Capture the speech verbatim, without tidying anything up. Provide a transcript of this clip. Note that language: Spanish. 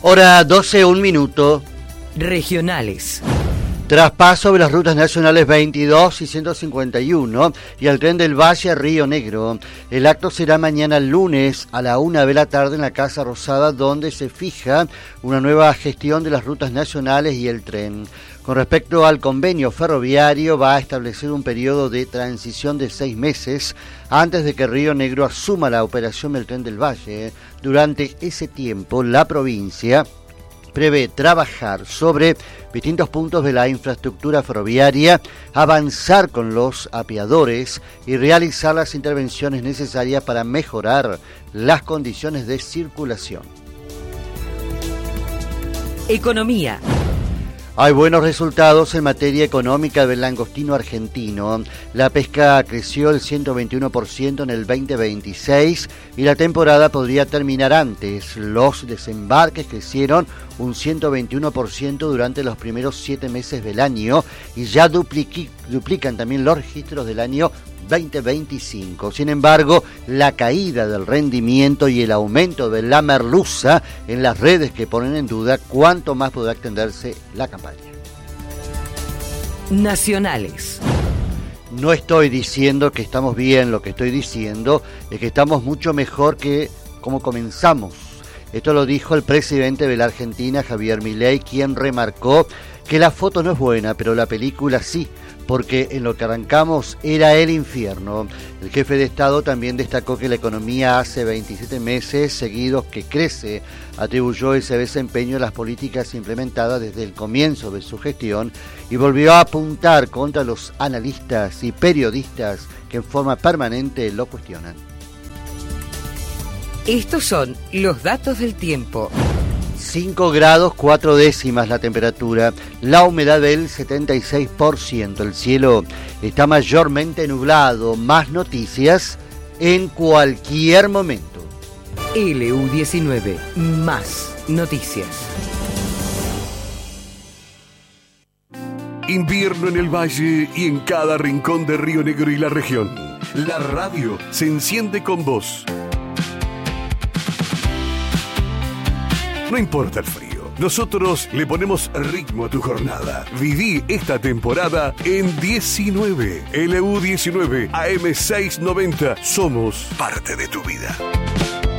Hora doce, un minuto. Regionales. Traspaso de las rutas nacionales veintidós y ciento cincuenta y uno y al tren del Valle a Río Negro. El acto será mañana lunes a la una de la tarde en la Casa Rosada, donde se fija una nueva gestión de las rutas nacionales y el tren. Con respecto al convenio ferroviario, va a establecer un periodo de transición de seis meses antes de que Río Negro asuma la operación del tren del Valle. Durante ese tiempo, la provincia prevé trabajar sobre distintos puntos de la infraestructura ferroviaria, avanzar con los apeadores y realizar las intervenciones necesarias para mejorar las condiciones de circulación. Economía. Hay buenos resultados en materia económica del langostino argentino. La pesca creció el ciento veintiuno por ciento en el veinte veintiséis y la temporada podría terminar antes. Los desembarques crecieron un ciento veintiuno por ciento durante los primeros siete meses del año y ya dupliqui, duplican también los registros del año veinte veinticinco. Sin embargo, la caída del rendimiento y el aumento de la merluza en las redes que ponen en duda cuánto más podrá extenderse la campaña. Nacionales. No estoy diciendo que estamos bien, lo que estoy diciendo es que estamos mucho mejor que como comenzamos. Esto lo dijo el presidente de la Argentina, Javier Milei, quien remarcó que la foto no es buena, pero la película sí, porque en lo que arrancamos era el infierno. El jefe de Estado también destacó que la economía hace veintisiete meses seguidos que crece. Atribuyó ese desempeño a las políticas implementadas desde el comienzo de su gestión y volvió a apuntar contra los analistas y periodistas que en forma permanente lo cuestionan. Estos son los datos del tiempo. cinco grados cuatro décimas la temperatura, la humedad del setenta y seis por ciento, el cielo está mayormente nublado. Más noticias en cualquier momento. L U diecinueve, más noticias. Invierno en el Valle y en cada rincón de Río Negro y la región. La radio se enciende con vos. No importa el frío, nosotros le ponemos ritmo a tu jornada. Viví esta temporada en diecinueve. L U diecinueve, A M seiscientos noventa. Somos parte de tu vida.